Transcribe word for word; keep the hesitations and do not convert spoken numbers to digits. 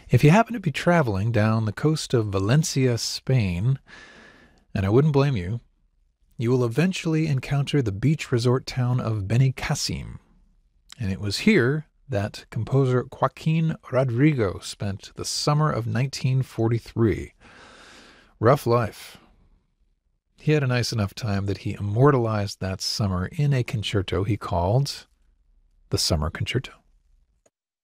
If you happen to be traveling down the coast of Valencia, Spain, and I wouldn't blame you, you will eventually encounter the beach resort town of Benicassim. And it was here that composer Joaquin Rodrigo spent the summer of nineteen forty-three. Rough life. He had a nice enough time that he immortalized that summer in a concerto he called the Summer Concerto.